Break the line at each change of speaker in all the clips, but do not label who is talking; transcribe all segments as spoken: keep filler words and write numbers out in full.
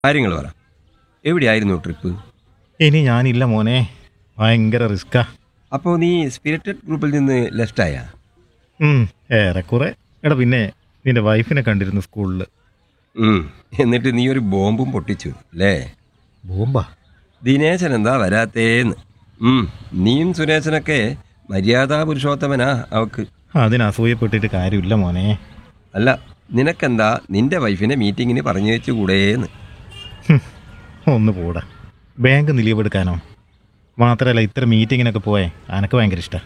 കാര്യങ്ങൾ പറ. എവിടെയായിരുന്നു ട്രിപ്പ്?
ഇനി ഞാനില്ല മോനെ, ഭയങ്കര റിസ്ക്കാ.
അപ്പോൾ നീ സ്പിരിറ്റഡ് ഗ്രൂപ്പിൽ നിന്ന് ലെഫ്റ്റായാ?
ഉം, ഏറെക്കുറെ. എടാ പിന്നെ നിന്റെ വൈഫിനെ കണ്ടിരുന്നു സ്കൂളിൽ.
ഉം. എന്നിട്ട് നീ ഒരു ബോംബും പൊട്ടിച്ചു അല്ലേ?
ബോംബാ?
ദിനേശൻ എന്താ വരാത്തേന്ന്. ഉം. നീയും സുരേശനൊക്കെ മര്യാദാ പുരുഷോത്തമനാ അവക്ക്.
അതിന് അസൂയപ്പെട്ടിട്ട് കാര്യമില്ല മോനെ.
അല്ല, നിനക്കെന്താ നിന്റെ വൈഫിനെ മീറ്റിങ്ങിന് പറഞ്ഞു വെച്ചുകൂടേന്ന്?
ഹും, ഒന്ന് പോടാ. ബാങ്ക് നിലവിലെടുക്കാനോ? മാത്രമല്ല ഇത്ര മീറ്റിങ്ങിനൊക്കെ പോയേ അനക്ക് ഭയങ്കര ഇഷ്ടമാണ്.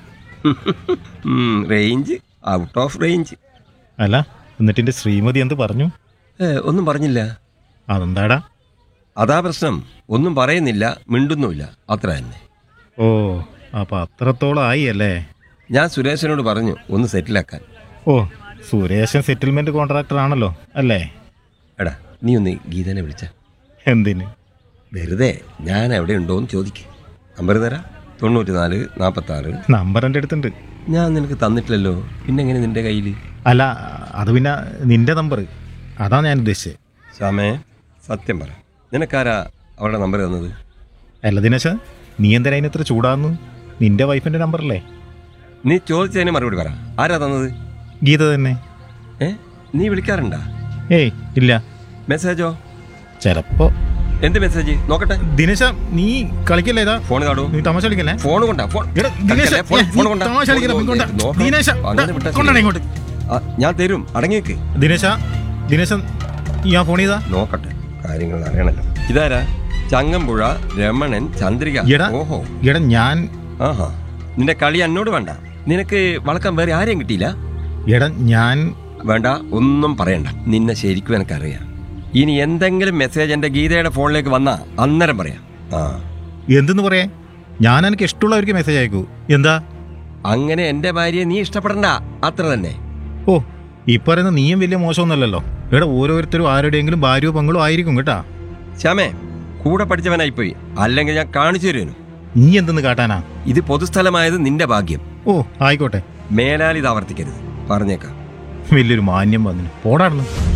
Range out of range.
അല്ല, എന്നിട്ട് എൻ്റെ ശ്രീമതി എന്ത് പറഞ്ഞു?
ഏ, ഒന്നും പറഞ്ഞില്ല.
അതെന്താടാ?
അതാ പ്രശ്നം. ഒന്നും പറയുന്നില്ല, മിണ്ടുന്നുമില്ല, അത്ര തന്നെ.
ഓ, അപ്പം അത്രത്തോളം ആയി അല്ലേ?
ഞാൻ സുരേശനോട് പറഞ്ഞു ഒന്ന് സെറ്റിലാക്കാൻ.
ഓ, സുരേഷൻ സെറ്റിൽമെൻറ്റ് കോൺട്രാക്ടർ ആണല്ലോ അല്ലേ?
എടാ, നീ ഒന്ന് ഗീതനെ വിളിച്ച.
എന്തിന്?
വെറുതെ ഞാൻ എവിടെ ഉണ്ടോയെന്ന് ചോദിക്കും. നമ്പർ തരാം. തൊണ്ണൂറ്റി നാല് നാൽപ്പത്താറ്.
നമ്പർ എൻ്റെ അടുത്തുണ്ട്.
ഞാൻ നിനക്ക് തന്നിട്ടില്ലല്ലോ, പിന്നെ എങ്ങനെ നിൻ്റെ കയ്യിൽ?
അല്ല, അത് പിന്നെ നിന്റെ നമ്പർ, അതാ ഞാൻ ഉദ്ദേശിച്ചത്.
ശ്യാമേ, സത്യം പറ, നിനക്കാരാ അവളുടെ നമ്പർ തന്നത്?
അല്ല ദിനേശ, നീ എന്തിനാ അതിന് ഇത്ര ചൂടാന്നു? നിന്റെ വൈഫിൻ്റെ നമ്പറല്ലേ?
നീ ചോദിച്ചതിന് മറുപടി പറ. ആരാ തന്നത്?
ഗീത തന്നെ.
ഏ, നീ വിളിക്കാറുണ്ടാ?
ഏയ് ഇല്ല.
മെസ്സേജോ?
ചിലപ്പോ.
എന്ത് മെസ്സേജ്? നോക്കട്ടെ.
ദിനേശ, നീ കളിക്കല്ലേ? ഇതാ
ഫോൺ കാടൂ.
നീ തമാശ കളിക്കല്ലേ?
ഫോൺ കൊണ്ടാ? ഫോൺ
എടാ, ദിനേശ,
ഫോൺ
നീ
ഫോൺ കൊണ്ടാ?
തമാശ കളിക്കല്ലേ? ഇങ്ങോട്ട്.
നോക്ക്.
ദിനേശ,
അങ്ങനെ വിട്ടാ ശരി.
കൊണ്ടാണ് ഇങ്ങോട്ട്.
ആ, ഞാൻ തരും, അടങ്ങിയേക്ക്.
ദിനേശ, ദിനേശ, ഞാൻ ഫോൺ ചെയ്താ.
നോക്കട്ടെ, കാര്യങ്ങൾ അറിയണല്ലോ. ഇതാരാ? ചങ്ങമ്പുഴ രമണൻ ചന്ദ്രിക.
എടാ,
ഓഹോ,
എടാ ഞാൻ.
ആഹാ, നിന്റെ കളി എന്നോട് വേണ്ട. നിനക്ക് വളക്കാൻ വേറെ ആരെയും കിട്ടിയില്ല?
എടാ ഞാൻ.
വേണ്ട, ഒന്നും പറയണ്ട. നിന്നെ ശരിക്കും എനിക്കറിയാം. ഇനി എന്തെങ്കിലും മെസ്സേജ് എൻ്റെ ഗീതയുടെ ഫോണിലേക്ക് വന്നാ അന്നേരം പറയാം. ആ,
എന്തെന്ന് പറയാ? ഞാൻ എനിക്ക് ഇഷ്ടമുള്ളവർക്ക് മെസ്സേജ് അയക്കൂ. എന്താ?
അങ്ങനെ എൻ്റെ ഭാര്യയെ നീ ഇഷ്ടപ്പെടണ്ട, അത്ര തന്നെ.
ഓ, ഈ പറയുന്ന നീയും വലിയ മോശമൊന്നുമല്ലല്ലോ. എടാ, ഓരോരുത്തരും ആരുടെയെങ്കിലും ഭാര്യയോ പങ്കളോ ആയിരിക്കും കേട്ടാ.
ശ്യാമേ, കൂടെ പഠിച്ചവനായിപ്പോയി, അല്ലെങ്കിൽ ഞാൻ കാണിച്ചു തരുന്നു.
നീ എന്തെന്ന് കാട്ടാനാ?
ഇത് പൊതുസ്ഥലമായത് നിന്റെ ഭാഗ്യം.
ഓ, ആയിക്കോട്ടെ.
മേലാൽ ഇത് ആവർത്തിക്കരുത്, പറഞ്ഞേക്കാം.
വലിയൊരു മാന്യം വന്നിന്. പോടാടുന്നു.